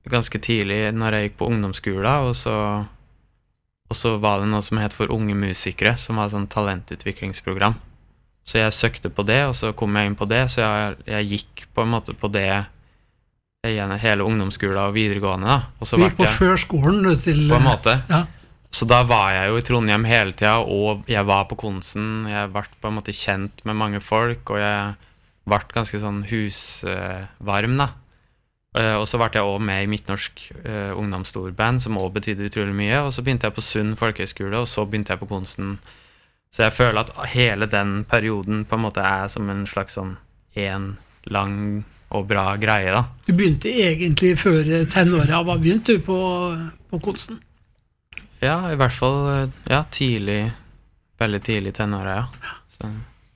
ganske tidlig når jeg gikk på ungdomsskolen, og så var det noe som het for unge musikere, som var et sånn talentutviklingsprogram. Så jeg søkte på det, og så kom jeg inn på det, så jeg gikk på en måte på det gjennom hele ungdomsskolen og videregående da. Og så du gikk på førskolen til... På en måte. Ja. Så da var jeg jo i Trondheim hele tiden, og jeg var på Konsen, jeg ble på en måte kjent med mange folk, og jeg ble ganske sånn husvarm da. Og så ble jeg også med i Midtnorsk ungdomsstorband, som også betydde utrolig mye, og så begynte jeg på Sund Folkehøgskole, og så begynte jeg på Konsen. Så jeg føler at hele den perioden på en måte som en slags sånn en lang og bra greie da. Du begynte egentlig før tenåret, hva begynte du på Konsen? Ja, i hvert fall veldig tidlig tenåret, ja.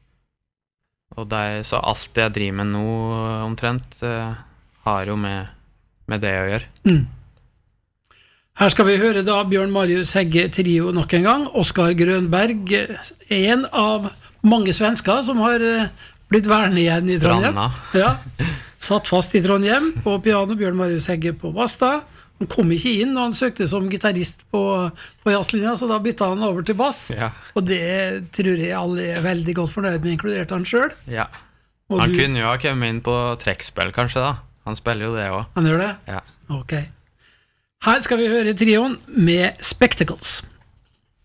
Så alt det jeg driver med nå omtrent har jo med det å gjøre. Her skal vi høre da Bjørn Marius Hegge trio nok en gang. Oskar Grönberg, en av mange svensker som har blitt værende igjen i Trondheim. Ja, satt fast i Trondheim på piano, Bjørn Marius Hegge på basta. Han kom ikke inn, og han søkte som gitarrist på jazzlinja, så da bytta han over til bass. Ja. Og det tror jeg alle er veldig godt fornøyd med, inkludert han selv. Ja. Han kunne jo ha kommet inn på trekkspill kanskje da. Han spiller jo det også. Han gjør det? Ja. Ok. Her skal vi høre trioen med Spectacles.